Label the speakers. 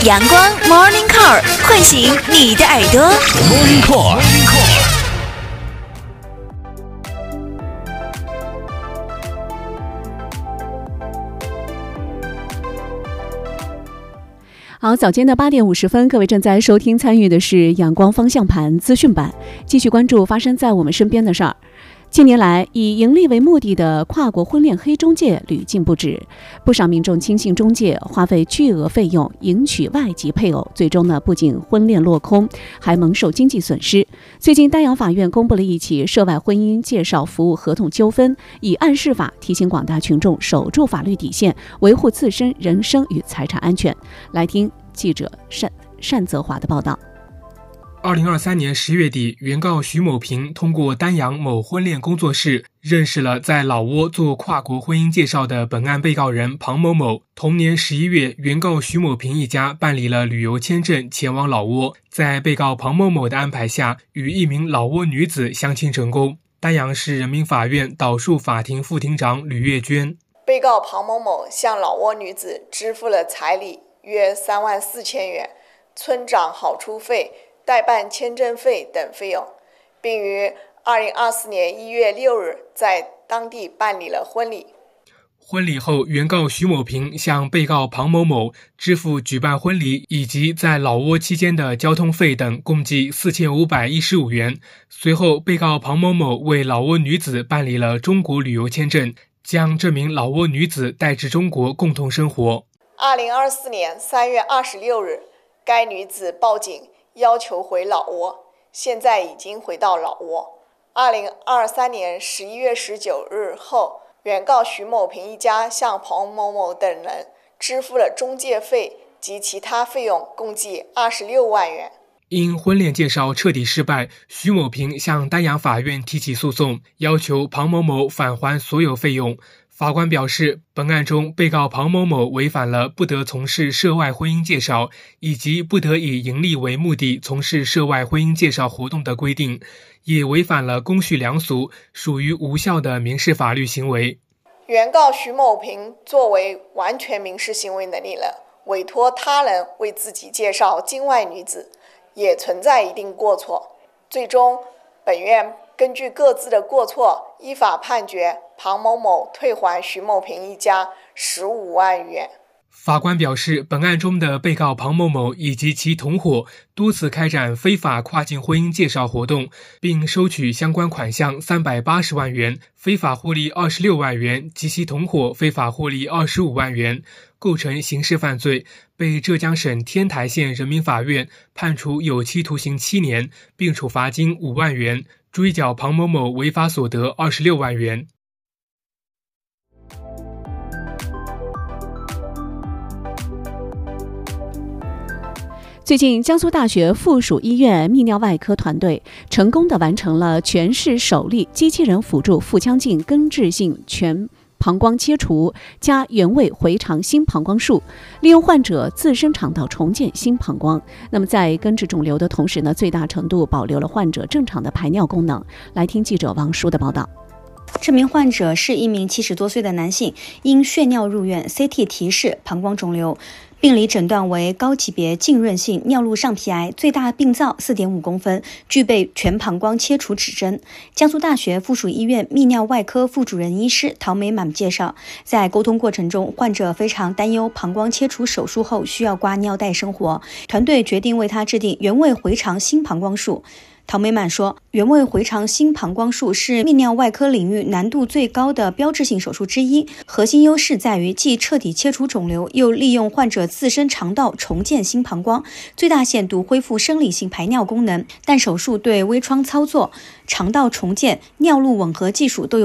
Speaker 1: 阳光 Morning Call 唤醒你的耳朵。
Speaker 2: Morning Call。
Speaker 3: 好，早间的8点50分，各位正在收听参与的是阳光方向盘资讯版，继续关注发生在我们身边的事儿。近年来，以盈利为目的的跨国婚恋黑中介屡禁不止，不少民众轻信中介，花费巨额费用迎娶外籍配偶，最终不仅婚恋落空，还蒙受经济损失。最近，丹阳法院公布了一起涉外婚姻介绍服务合同纠纷，以案释法提醒广大群众守住法律底线，维护自身人身与财产安全。来听记者单泽华的报道。
Speaker 4: 2023年10月底，原告徐某平通过丹阳某婚恋工作室认识了在老挝做跨国婚姻介绍的本案被告人庞某某。同年11月，原告徐某平一家办理了旅游签证前往老挝，在被告庞某某的安排下，与一名老挝女子相亲成功。丹阳市人民法院导诉法庭副庭长吕月娟，
Speaker 5: 被告庞某某向老挝女子支付了彩礼约34000元、村长好处费、代办签证费等费用，并于2024年1月6日在当地办理了婚礼。
Speaker 4: 婚礼后，原告徐某平向被告庞某某支付举办婚礼以及在老挝期间的交通费等，共计4515元。随后，被告庞某某为老挝女子办理了中国旅游签证，将这名老挝女子带至中国共同生活。
Speaker 5: 2024年3月26日，该女子报警要求回老挝，现在已经回到老挝。2023年11月19日后，原告徐某平一家向庞某某等人支付了中介费及其他费用，共计26万元。
Speaker 4: 因婚恋介绍彻底失败，徐某平向丹阳法院提起诉讼，要求庞某某返还所有费用。法官表示，本案中被告庞某某违反了不得从事涉外婚姻介绍以及不得以盈利为目的从事涉外婚姻介绍活动的规定，也违反了公序良俗，属于无效的民事法律行为。
Speaker 5: 原告徐某平作为完全民事行为能力人，委托他人为自己介绍境外女子，也存在一定过错。最终，本院根据各自的过错，依法判决庞某某退还徐某平一家15万元。
Speaker 4: 法官表示，本案中的被告庞某某以及其同伙多次开展非法跨境婚姻介绍活动，并收取相关款项380万元，非法获利26万元，及其同伙非法获利25万元，构成刑事犯罪，被浙江省天台县人民法院判处有期徒刑7年，并处罚金5万元，追缴庞某某违法所得26万元。
Speaker 3: 最近，江苏大学附属医院泌尿外科团队成功地完成了全市首例机器人辅助腹腔镜根治性全膀胱切除加原位回肠新膀胱术，利用患者自身肠道重建新膀胱。那么在根治肿瘤的同时最大程度保留了患者正常的排尿功能。来听记者王舒的报道。
Speaker 6: 这名患者是一名70多岁的男性，因血尿入院 ，CT 提示膀胱肿瘤，病理诊断为高级别浸润性尿路上皮癌，最大病灶4.5公分，具备全膀胱切除指征。江苏大学附属医院泌尿外科副主任医师陶美满介绍，在沟通过程中，患者非常担忧膀胱切除手术后需要挂尿袋生活，团队决定为他制定原位回肠新膀胱术。陶美满说，原位回肠新膀胱术是泌尿外科领域难度最高的标志性手术之一，核心优势在于既彻底切除肿瘤，又利用患者自身肠道重建新膀胱，最大限度恢复生理性排尿功能。但手术对微创操作、肠道重建、尿路吻合技术都有